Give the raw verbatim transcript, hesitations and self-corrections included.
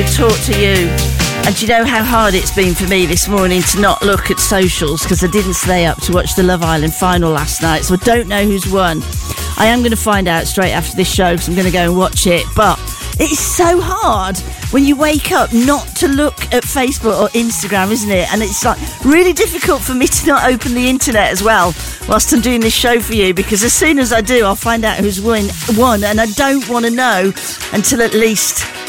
would talk to you. And do you know how hard it's been for me this morning to not look at socials because I didn't stay up to watch the Love Island final last night, so I don't know who's won. I am going to find out straight after this show because I'm going to go and watch it, but it is so hard when you wake up not to look at Facebook or Instagram, isn't it? And it's like really difficult for me to not open the internet as well whilst I'm doing this show for you, because as soon as I do, I'll find out who's won, won and I don't want to know until at least